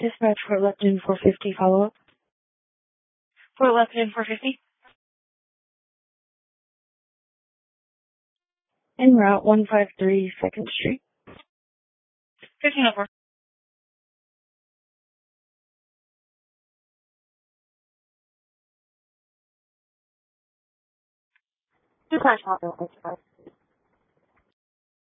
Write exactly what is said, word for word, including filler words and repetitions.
Dispatch Fort Lupton four fifty follow-up. Fort Lupton four fifty. En route one five three second Street. fifteen oh four. Dispatch Hopville,